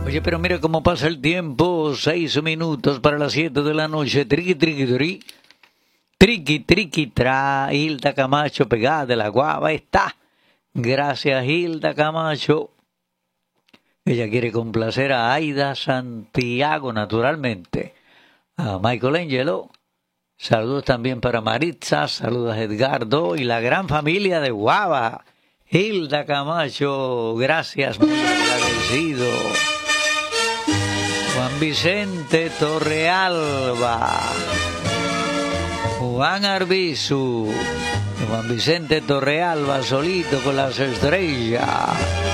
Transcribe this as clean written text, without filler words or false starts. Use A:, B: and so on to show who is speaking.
A: Oye, pero mira cómo pasa el tiempo. 6 minutos para las 7 de la noche. Triqui, triqui, tri. Triqui, triqui, tra. Hilda Camacho pegada de la guava está. Gracias, Hilda Camacho. Ella quiere complacer a Aida Santiago, naturalmente. A Michael Angelo. Saludos también para Maritza. Saludos a Edgardo y la gran familia de Guava. Hilda Camacho, gracias, muy agradecido. Juan Vicente Torrealba. Juan Arbizu. Juan Vicente Torrealba solito con las estrellas.